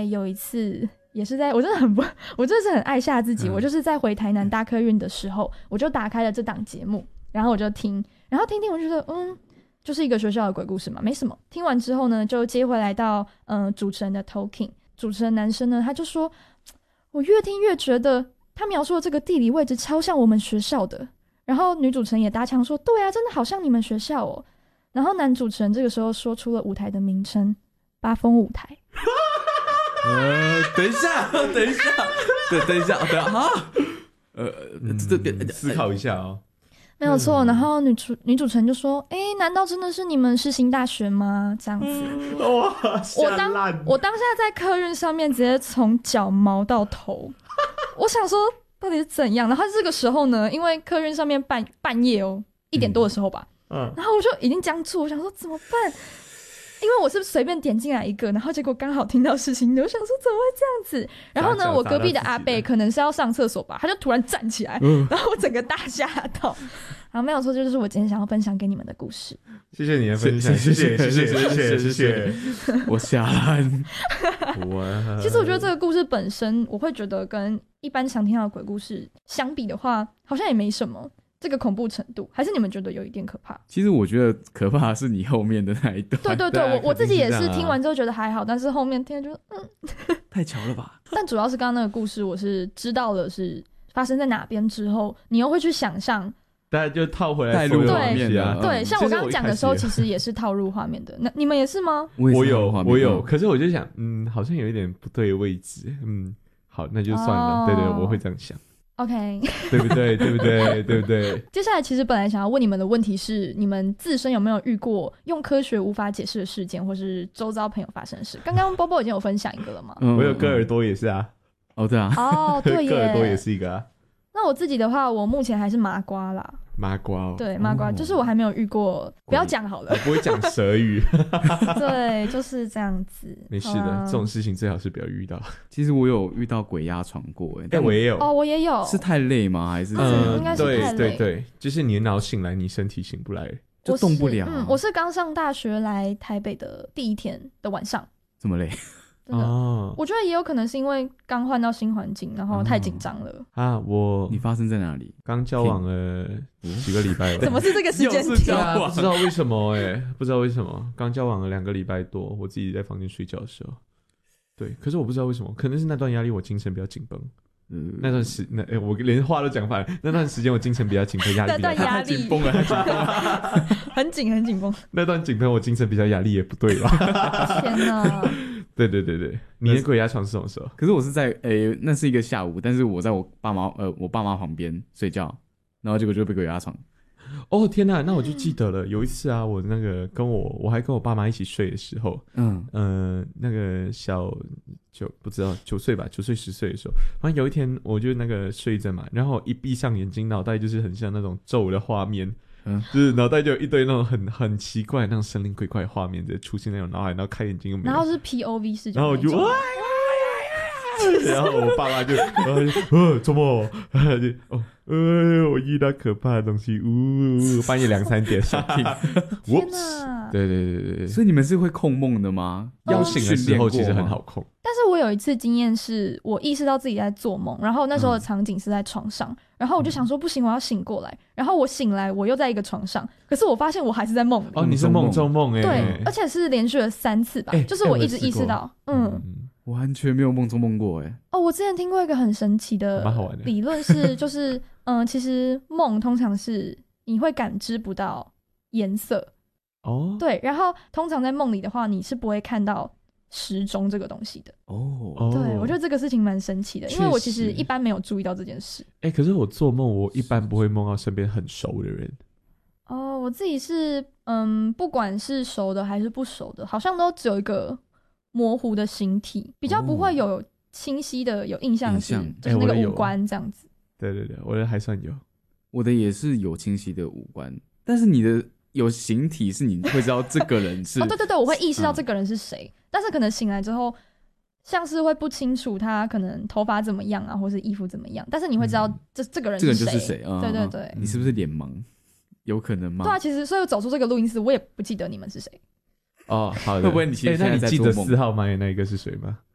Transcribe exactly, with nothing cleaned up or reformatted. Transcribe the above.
来有一次也是在我真的很不我真的是很爱吓自己、嗯、我就是在回台南搭客运的时候我就打开了这档节目，然后我就听，然后听听我就觉得嗯就是一个学校的鬼故事嘛，没什么。听完之后呢就接回来到嗯、呃、主持人的 talking， 主持人男生呢他就说我越听越觉得他描述的这个地理位置超像我们学校的，然后女主持人也搭腔说对啊真的好像你们学校哦，然后男主持人这个时候说出了舞台的名称八风舞台。 呃，等一下等一下对等一下等一下啊呃这个、 嗯、思考一下哦。 没有错、嗯、然后女主女主持人就说哎，难道真的是你们世新大学吗这样子、 嗯、哇我当我当下在客运上面直接从脚毛到头我想说到底是怎样，然后这个时候呢因为客运上面半半夜哦一点多的时候吧、嗯嗯、然后我就已经僵住，我想说怎么办，因为我是随便点进来一个，然后结果刚好听到事情的，我想说怎么会这样子，然后呢我隔壁的阿伯可能是要上厕所吧，他就突然站起来、嗯、然后我整个大吓到，然后没有错，这就是我今天想要分享给你们的故事。 谢谢你的分享，谢谢谢谢谢谢谢谢我吓烂其实我觉得这个故事本身我会觉得跟一般常听到的鬼故事相比的话好像也没什么，这个恐怖程度还是你们觉得有一点可怕？ 其实我觉得可怕的是你后面的那一段。 对对对，我我自己也是听完之后觉得还好，但是后面听了就嗯太巧了吧。 但主要是刚刚那个故事我是知道了是发生在哪边之后，你又会去想象， 大家就套回来所有画面啊。 对，像我刚刚讲的时候其实也是套入画面的。那你们也是吗？ 我有我有，可是我就想嗯好像有一点不对的位置，嗯好那就算了、哦、对对我会这样想 OK 对不对对不对对不对。 接下来其实本来想要问你们的问题是你们自身有没有遇过用科学无法解释的事件，或是周遭朋友发生的事。刚刚波波已经有分享一个了吗？ 嗯、我有割耳朵也是啊。 哦对啊哦对耶割耳朵也是一个啊。 那我自己的话我目前还是麻瓜啦。 麻瓜哦。 对麻瓜、哦、就是我还没有遇过，不要讲好了、 哦、不会讲蛇语对就是这样子。 没事的、啊、这种事情最好是不要遇到。 其实我有遇到鬼压床过耶、 欸、我也有哦，我也有。 是太累吗还是、 嗯、应该是太累。 对对对，就是你的脑醒来你身体醒不来就动不了、啊、 嗯，我是刚上大学来台北的第一天的晚上。 这么累真的、哦、我觉得也有可能是因为刚换到新环境然后太紧张了、哦、 啊。我你发生在哪里？ 刚交往了几个礼拜怎么是这个时间点、 啊、不知道为什么耶、欸、不知道为什么刚交往了两个礼拜多，我自己在房间睡觉的时候，对，可是我不知道为什么，可能是那段压力我精神比较紧绷。嗯，那段时那、欸、我连话都讲反了，那段时间我精神比较紧绷，压力比较大， 太紧绷了，太紧绷了很紧很紧绷。 那段紧绷我精神比较压力也不对吧？ 天哪！ 对对对对，你的鬼压床是什么时候？ 可是我是在诶、欸，那是一个下午，但是我在我爸妈呃我爸妈旁边睡觉，然后结果就被鬼压床。 哦天哪，那我就记得了，有一次啊，我那个跟我我还跟我爸妈一起睡的时候，嗯呃那个小九不知道九岁吧，九岁十岁的时候，反正有一天我就那个睡着嘛，然后一闭上眼睛，脑袋就是很像那种咒的画面。嗯，就是脑袋就有一堆那种很很奇怪那种神灵鬼怪的画面在出现在我脑海，然后开眼睛又没有， 然后是 P O V 视角， 然后我就哇呀呀呀，然后我爸妈就呃周末就哦呃我遇到可怕的东西，呜、呃、半夜两三点想听， 天哪！ 对对对对， 所以你们是会控梦的吗？ 要醒的时候其实很好控。 但是我有一次经验是我意识到自己在做梦，然后那时候的场景是在床上、嗯、然后我就想说不行我要醒过来，然后我醒来我又在一个床上，可是我发现我还是在梦里。 哦，你是梦中梦耶。 对，而且是连续了三次吧、欸、就是我一直意识到、欸、嗯我完全没有梦中梦过耶。 哦，我之前听过一个很神奇的理论是就是嗯，其实梦通常是你会感知不到颜色哦，对，然后通常在梦里的话你是不会看到时钟这个东西的哦。对，我觉得这个事情蛮神奇的，因为我其实一般没有注意到这件事。 哎、欸，可是我做梦我一般不会梦到身边很熟的人。 哦，我自己是嗯，不管是熟的还是不熟的，好像都只有一个模糊的形体，比较不会有清晰的有印象是、哦、就是那个五官这样子、欸。 对对对，我的还算有， 我的也是有清晰的五官，但是你的有形体是你会知道这个人是哦，对对对，我会意识到这个人是谁、嗯，但是可能醒来之后像是会不清楚他可能头发怎么样啊，或是衣服怎么样，但是你会知道这、嗯、这个人是谁，这个人就是谁、嗯、对对对、 嗯、你是不是脸盲？有可能吗？ 对啊，其实所以我走出这个录音室我也不记得你们是谁。 哦，好的。 会不会你其实现在在做梦？ 欸、那你记得四号麦那一个是谁吗？